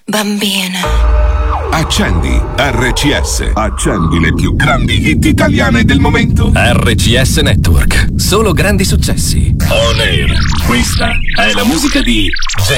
Bambina. Accendi RCS. Accendi le più grandi hit italiane del momento. RCS Network. Solo grandi successi. On air. Questa è la musica di